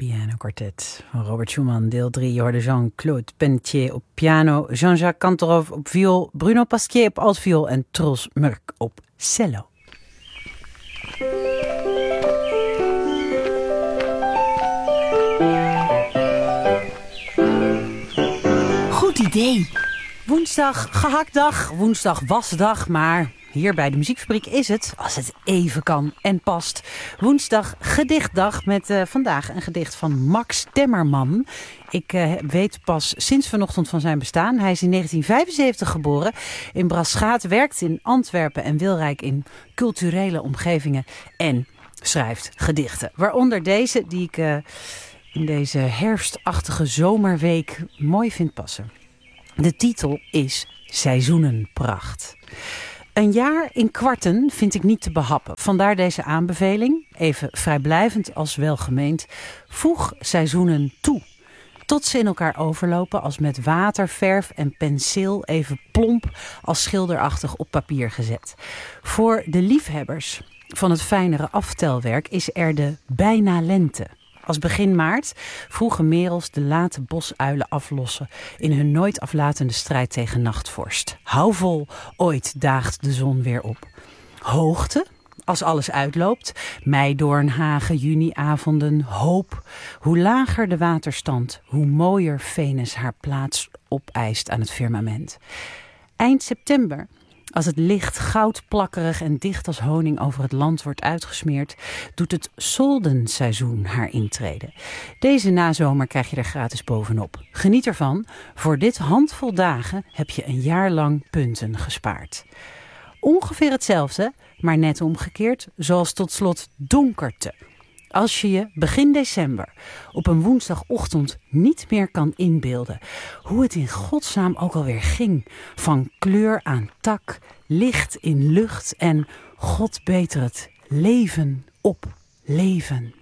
Piano Quartet van Robert Schumann, deel 3. Je hoorde Jean-Claude Pelletier op piano, Jean-Jacques Kantorov op viool, Bruno Pasquier op altviool en Tros Murk op cello. Goed idee. Woensdag gehaktdag, woensdag wasdag, maar hier bij de Muziekfabriek is het, als het even kan en past, woensdag gedichtdag met vandaag een gedicht van Max Temmerman. Ik weet pas sinds vanochtend van zijn bestaan. Hij is in 1975 geboren, in Braschaat, werkt in Antwerpen en Wilrijk in culturele omgevingen en schrijft gedichten. Waaronder deze die ik in deze herfstachtige zomerweek mooi vind passen. De titel is Seizoenenpracht. Een jaar in kwarten vind ik niet te behappen. Vandaar deze aanbeveling, even vrijblijvend als welgemeend. Voeg seizoenen toe. Tot ze in elkaar overlopen als met water, verf en penseel even plomp als schilderachtig op papier gezet. Voor de liefhebbers van het fijnere aftelwerk is er de bijna lente. Als begin maart vroege merels de late bosuilen aflossen in hun nooit aflatende strijd tegen nachtvorst. Hou vol, ooit daagt de zon weer op. Hoogte, als alles uitloopt, meidoornhagen, juniavonden, hoop. Hoe lager de waterstand, hoe mooier Venus haar plaats opeist aan het firmament. Eind september, als het licht goudplakkerig en dicht als honing over het land wordt uitgesmeerd, doet het soldenseizoen haar intrede. Deze nazomer krijg je er gratis bovenop. Geniet ervan. Voor dit handvol dagen heb je een jaar lang punten gespaard. Ongeveer hetzelfde, maar net omgekeerd, zoals tot slot donkerte. Als je je begin december op een woensdagochtend niet meer kan inbeelden hoe het in godsnaam ook alweer ging. Van kleur aan tak, licht in lucht en, God beter het, leven op leven.